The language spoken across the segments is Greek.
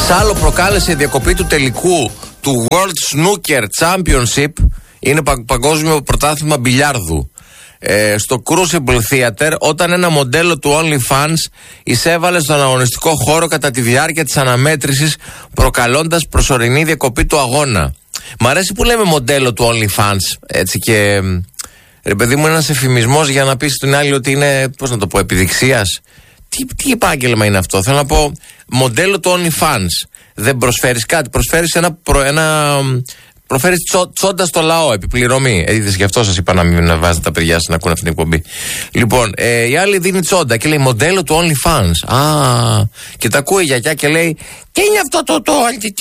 Σ' άλλο προκάλεσε η διακοπή του τελικού του World Snooker Championship. Είναι παγκόσμιο πρωτάθλημα μπιλιάρδου. Στο Crucible Theater, όταν ένα μοντέλο του OnlyFans εισέβαλε στον αγωνιστικό χώρο κατά τη διάρκεια της αναμέτρησης, προκαλώντας προσωρινή διακοπή του αγώνα. Μ' αρέσει που λέμε μοντέλο του OnlyFans, έτσι, και ρε παιδί μου, είναι ένας εφημισμός για να πεις στην άλλη ότι είναι, πώς να το πω, επιδειξίας. Τι επάγγελμα είναι αυτό? Θέλω να πω, μοντέλο του OnlyFans. Δεν προσφέρεις κάτι, προσφέρεις προφέρεις τσόντα στο λαό, επιπληρωμή. Είδες, γι' αυτό σας είπα να μην βάζετε τα παιδιά σας να ακούνε αυτή την εκπομπή. Λοιπόν, η άλλη δίνει τσόντα και λέει μοντέλο του OnlyFans. Και τα ακούει η γιαγιά και λέει, τι είναι αυτό το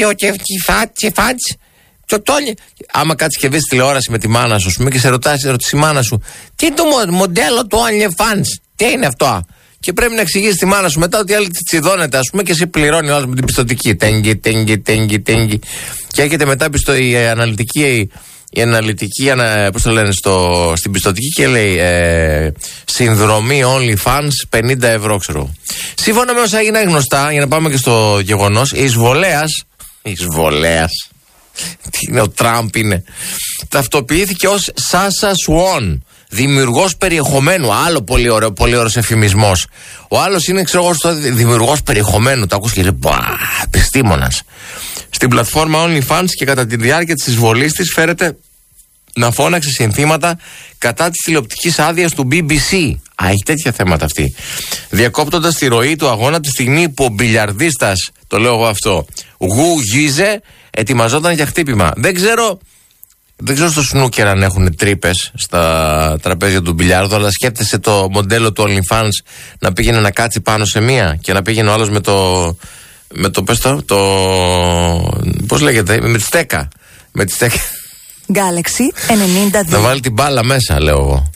άμα κάτσεις και δεις τηλεόραση με τη μάνα σου, και σε ρωτάει η μάνα σου, τι είναι το μοντέλο του OnlyFans, τι είναι αυτό? Και πρέπει να εξηγήσει τη μάνα σου μετά ότι η άλλη τσιδώνεται, ας πούμε, και εσύ πληρώνει όλος με την πιστωτική. Τέγγι. Και έρχεται μετά η αναλυτική, πώς το λένε, στην πιστωτική και λέει συνδρομή OnlyFans 50 ευρώ, ξέρω. Σύμφωνα με όσα έγιναν γνωστά, για να πάμε και στο γεγονός, η εισβολέας, τι είναι, ο Τραμπ είναι, ταυτοποιήθηκε ως Σάσα Σουόν, δημιουργός περιεχομένου. Άλλο πολύ ωραίος εφημισμός. Ο άλλος είναι, ξέρω εγώ, δημιουργός περιεχομένου. Το ακούς και λέει, επιστήμονας. Στην πλατφόρμα OnlyFans και κατά τη διάρκεια της εισβολής της φέρεται να φώναξε συνθήματα κατά της τηλεοπτικής άδειας του BBC. Έχει τέτοια θέματα αυτή. Διακόπτοντας τη ροή του αγώνα τη στιγμή που ο μπιλιαρδίστας, το λέω εγώ αυτό, Γου Γίζε, ετοιμαζόταν για χτύπημα. Δεν ξέρω στο σνούκερ αν έχουν τρύπες στα τραπέζια του μπιλιάρδου, αλλά σκέφτεσαι το μοντέλο του OnlyFans να πήγαινε να κάτσει πάνω σε μία και να πήγαινε ο άλλος πώς λέγεται, με τη στέκα. Galaxy 92. Να βάλει την μπάλα μέσα, λέω εγώ.